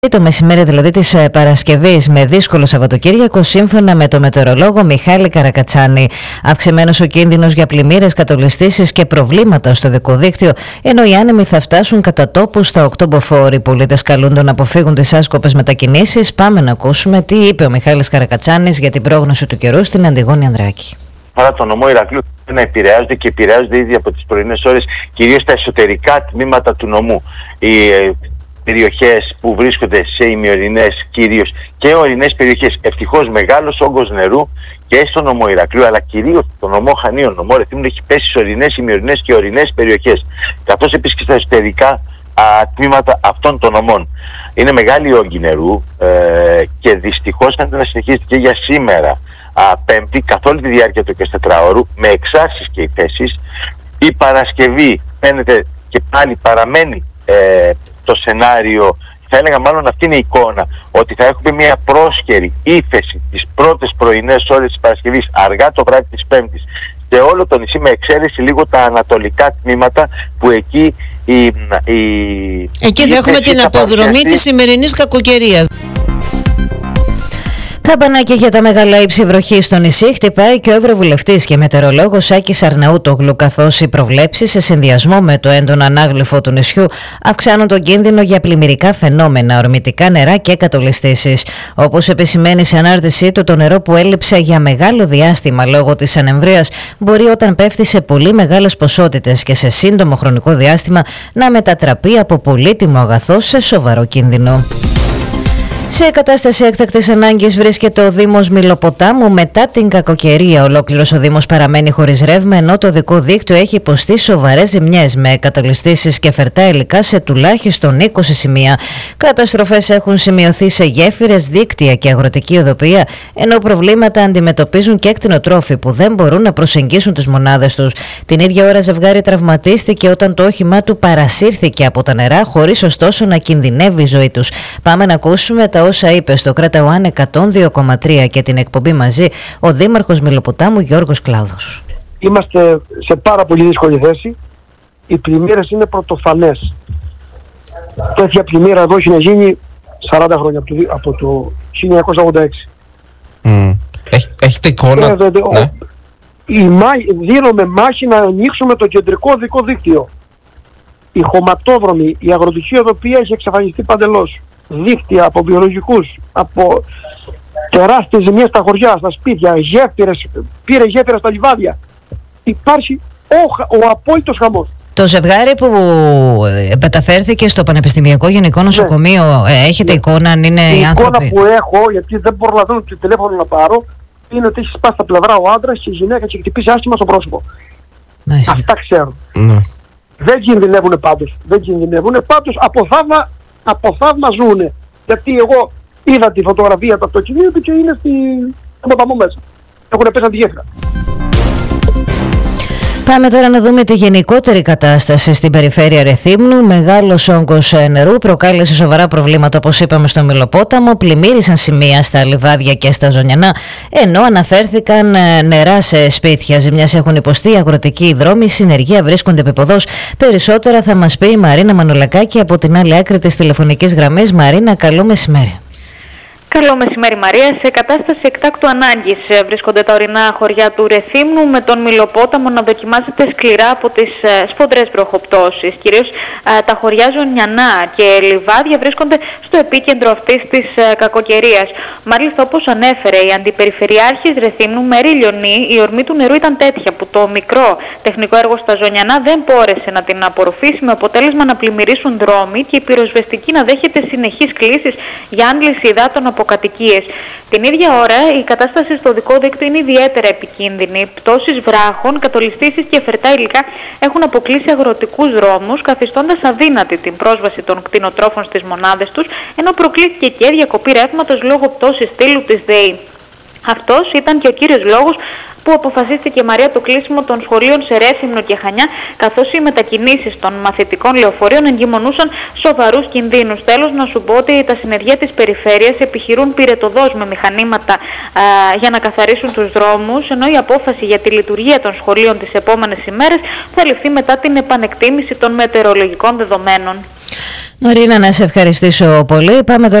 Το μεσημέρι δηλαδή της Παρασκευής με δύσκολο Σαββατοκύριακο, σύμφωνα με το μετεωρολόγο Μιχάλη Καρακατσάνη. Αυξημένος ο κίνδυνος για πλημμύρες, κατολιστήσεις και προβλήματα στο δικό δίκτυο, ενώ οι άνεμοι θα φτάσουν κατά τόπου στα 8 μποφόρ. Οι πολίτες καλούνται να αποφύγουν τις άσκοπες μετακινήσεις. Πάμε να ακούσουμε τι είπε ο Μιχάλης Καρακατσάνης για την πρόγνωση του καιρού στην Αντιγόνη Ανδράκη. Παρά το νομό Ηρακλείου να επηρεάζονται και επηρεάζονται ήδη από τις πρωινές ώρες, κυρίως τα εσωτερικά τμήματα του νομού. Οι περιοχές που βρίσκονται σε ημιορεινές κυρίως και ορεινές περιοχές. Ευτυχώς μεγάλος όγκος νερού και στο νομό Ηρακλείου, αλλά κυρίως στο νομό Χανίων, νομό Ρεθύμνου, έχει πέσει σε ορεινές, ημιορεινές και ορεινές περιοχές. Καθώς επίσης και στα εσωτερικά τμήματα αυτών των νομών. Είναι μεγάλη όγκη νερού και δυστυχώς θα να συνεχίσει και για σήμερα, Πέμπτη, καθ' όλη τη διάρκεια του 24ωρου, με εξάρσεις και υφέσεις. Η Παρασκευή φαίνεται και πάλι παραμένει το σενάριο, θα έλεγα μάλλον αυτή είναι η εικόνα, ότι θα έχουμε μια πρόσκαιρη ύφεση τις πρώτες πρωινές ώρες της Παρασκευής, αργά το βράδυ της Πέμπτης, σε όλο το νησί, με εξαίρεση λίγο τα ανατολικά τμήματα που εκεί εκεί θα έχουμε την αποδρομή της σημερινής κακοκαιρίας. Τα μπανάκια για τα μεγάλα ύψη βροχή στο νησί χτυπάει και ο Ευρωβουλευτής και μετεωρολόγος Άκης Αρναούτογλου, καθώς οι προβλέψεις σε συνδυασμό με το έντονο ανάγλυφο του νησιού αυξάνουν τον κίνδυνο για πλημμυρικά φαινόμενα, ορμητικά νερά και κατολιστήσεις. Όπως επισημαίνει σε ανάρτησή του, το νερό που έλειψε για μεγάλο διάστημα λόγω της ανεμβρίας μπορεί, όταν πέφτει σε πολύ μεγάλες ποσότητες και σε σύντομο χρονικό διάστημα, να μετατραπεί από πολύτιμο αγαθό σε σοβαρό κίνδυνο. Σε κατάσταση έκτακτης ανάγκης βρίσκεται ο Δήμος Μηλοποτάμου μετά την κακοκαιρία. Ολόκληρος ο Δήμος παραμένει χωρίς ρεύμα, ενώ το δικό δίκτυο έχει υποστεί σοβαρές ζημιές με κατολιστήσεις και φερτά υλικά σε τουλάχιστον 20 σημεία. Καταστροφές έχουν σημειωθεί σε γέφυρες, δίκτυα και αγροτική οδοποιία, ενώ προβλήματα αντιμετωπίζουν και κτηνοτρόφοι που δεν μπορούν να προσεγγίσουν τις μονάδες τους. Την ίδια ώρα ζευγάρι τραυματίστηκε όταν το όχημά του παρασύρθηκε από τα νερά, χωρίς ωστόσο να κινδυνεύει η ζωή τους. Πάμε να ακούσουμε τα όσα είπε στο Κράτα ΟΑΝ 102,3 και την εκπομπή Μαζί ο Δήμαρχος Μηλοποτάμου Γιώργος Κλάδος. Είμαστε σε πάρα πολύ δύσκολη θέση. Οι πλημμύρες είναι πρωτοφανές. Τέτοια πλημμύρα εδώ έχει να γίνει 40 χρόνια, από το 1986. Έχετε εικόνα? Ναι. Δίνουμε μάχη να ανοίξουμε το κεντρικό δικό δίκτυο. Η χωματόδρομη, η αγροτική οδοποιία έχει εξαφανιστεί παντελώς. Δίκτυα από βιολογικούς, από τεράστιες ζημιές στα χωριά, στα σπίτια, γέφυρες, πήρε γέφυρα στα λιβάδια. Υπάρχει ο απόλυτος χαμός. Το ζευγάρι που μεταφέρθηκε στο Πανεπιστημιακό Γενικό Νοσοκομείο, έχετε εικόνα αν είναι οι άνθρωποι? Η εικόνα που έχω, γιατί δεν μπορώ να δω το τηλέφωνο να πάρω, είναι ότι έχει σπάσει τα πλευρά ο άντρας και η γυναίκα και χτυπήσει άσχημα στο πρόσωπο. Μάλιστα. Αυτά ξέρω. Δεν κινδυνεύουν πάντως. Από θαύμα ζουνε. Γιατί εγώ είδα τη φωτογραφία του αυτοκινήτου και είναι στην ποταμό μέσα. Έχουν πέσει τη γέφυρα. Πάμε τώρα να δούμε τη γενικότερη κατάσταση στην περιφέρεια Ρεθύμνου. Μεγάλος όγκος νερού προκάλεσε σοβαρά προβλήματα, όπως είπαμε, στο Μηλοπόταμο. Πλημμύρισαν σημεία στα λιβάδια και στα Ζωνιανά, ενώ αναφέρθηκαν νερά σε σπίτια. Ζημιές έχουν υποστεί αγροτικοί δρόμοι, συνεργεία βρίσκονται επιποδός. Περισσότερα θα μας πει η Μαρίνα Μανολακάκη από την άλλη άκρη της τηλεφωνικής γραμμής. Μαρίνα, καλό μεσημέρι. Καλό μεσημέρι, Μαρία. Σε κατάσταση εκτάκτου ανάγκης βρίσκονται τα ορεινά χωριά του Ρεθύμνου, με τον Μηλοπόταμο να δοκιμάζεται σκληρά από τις σφοδρές βροχοπτώσεις. Κυρίως τα χωριά Ζωνιανά και Λιβάδια βρίσκονται στο επίκεντρο αυτής της κακοκαιρίας. Μάλιστα, όπως ανέφερε η Αντιπεριφερειάρχης Ρεθύμνου, Μέρη Λιονή, η ορμή του νερού ήταν τέτοια που το μικρό τεχνικό έργο στα Ζωνιανά δεν μπόρεσε να την απορροφήσει, με αποτέλεσμα να πλημμυρίσουν δρόμοι και η πυροσβεστική να δέχεται συνεχείς κλήσεις για άντληση υδάτων από κατοικίες. Την ίδια ώρα η κατάσταση στο δικό δίκτυο είναι ιδιαίτερα επικίνδυνη. Πτώσεις βράχων, κατολιστήσεις και φερτά υλικά έχουν αποκλείσει αγροτικούς δρόμους, καθιστώντας αδύνατη την πρόσβαση των κτηνοτρόφων στις μονάδες τους, ενώ προκλήθηκε και διακοπή ρεύματος λόγω πτώσης στήλου της ΔΕΗ. Αυτός ήταν και ο κύριος λόγος που αποφασίστηκε, Μαρία, το κλείσιμο των σχολείων σε Ρέθυμνο και Χανιά, καθώς οι μετακινήσεις των μαθητικών λεωφορείων εγκυμονούσαν σοβαρούς κινδύνους. Τέλος, να σου πω ότι τα συνεργεία της περιφέρειας επιχειρούν πυρετοδός με μηχανήματα για να καθαρίσουν τους δρόμους, ενώ η απόφαση για τη λειτουργία των σχολείων τις επόμενες ημέρες θα ληφθεί μετά την επανεκτίμηση των μετεωρολογικών δεδομένων. Μαρίνα, να σε ευχαριστήσω πολύ. Πάμε τώρα